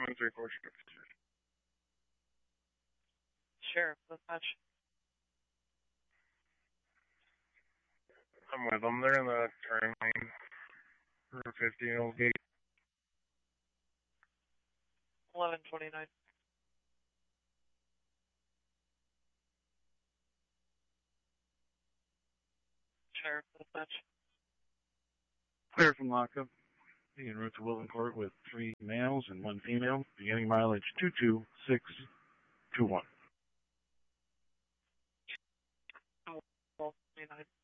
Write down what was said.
734 shift. Sheriff, dispatch. I'm with them. They're in the turn lane. Route 50, Old Gate. 1129. Sheriff, dispatch. Clear from lockup. En route to Woodland Court with 3 males and 1 female. Beginning mileage 22621. 1229.